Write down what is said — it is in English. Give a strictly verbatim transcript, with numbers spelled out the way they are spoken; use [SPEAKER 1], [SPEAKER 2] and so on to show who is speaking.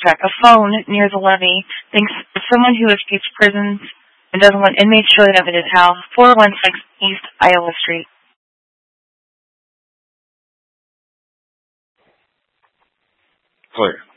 [SPEAKER 1] backtrack. A phone near the levee thinks of someone who escapes prisons and doesn't want inmates showing up at his house. four one six East Iowa Street.
[SPEAKER 2] Clear.